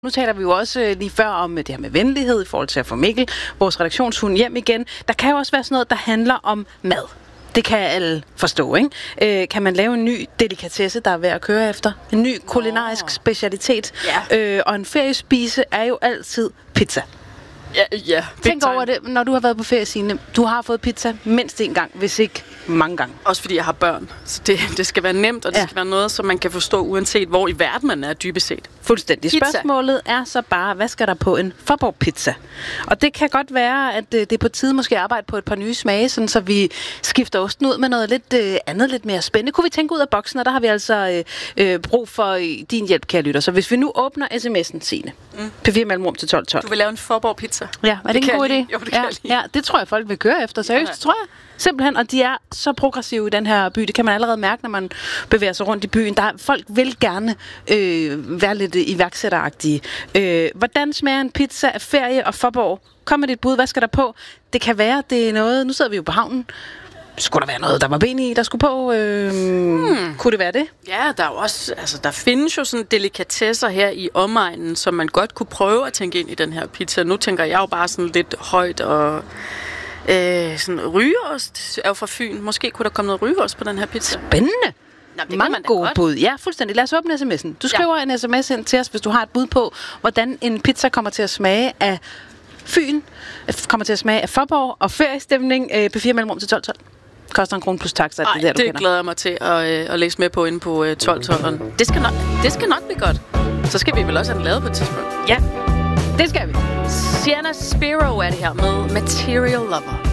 Nu taler vi jo også lige før om det her med venlighed i forhold til at få Mikkel, vores redaktionshund, hjem igen. Der kan jo også være sådan noget, der handler om mad. Det kan alle forstå, ikke? Kan man lave en ny delikatesse, der er værd at køre efter? En ny kulinarisk specialitet? Ja. Og en feriespise er jo altid pizza. Ja. Tænk over det, når du har været på ferie, Signe. Du har fået pizza mindst en gang, hvis ikke mange gange. Også fordi jeg har børn. Så det skal være nemt, og det skal være noget, som man kan forstå, uanset hvor i verden man er dybest set. Fuldstændig. Pizza. Spørgsmålet er så bare, hvad skal der på en Faaborg-pizza? Og det kan godt være, at det er på tide måske at arbejde på et par nye smage, sådan så vi skifter osten ud med noget lidt andet, lidt mere spændende. Kunne vi tænke ud af boksen, og der har vi altså brug for din hjælp, kære lytter. Så hvis vi nu åbner sms'en, Signe, P4 Mellemrum til 1212. Du vil lave en Faaborg-pizza? Ja, er det ikke en god idé? Jo, det kan jeg lide. Ja, det tror jeg, folk vil køre efter. Seriøst, tror jeg. Simpelthen, og de er så progressive i den her by. Det kan man allerede mærke, når man bevæger sig rundt i byen. Folk vil gerne være lidt iværksætteragtige. Hvordan smager en pizza af ferie og Faaborg? Kom med dit bud, hvad skal der på? Det kan være, det er noget... Nu sidder vi jo på havnen. Skulle der være noget, der var ben i, der skulle på? Kunne det være det? Ja, der er også, der findes jo sådan delikatesser her i omegnen, som man godt kunne prøve at tænke ind i den her pizza. Nu tænker jeg jo bare sådan lidt højt og... sådan rygeost er jo fra Fyn. Måske kunne der komme noget rygeost på den her pizza. Spændende! Mange gode bud. Ja, fuldstændig. Lad os åbne sms'en. Du skriver en sms ind til os, hvis du har et bud på, hvordan en pizza kommer til at smage af Fyn, kommer til at smage af Faaborg og feriestemning P4 Mellemrum til 1212. Koster 1 krone plus taxa. Det glæder jeg mig til at læse med på inde på 1212'eren. Det skal nok blive godt. Så skal vi vel også have den lavet på et tidspunkt. Ja, det skal vi. Sienna Spiro er det her med Material Lover.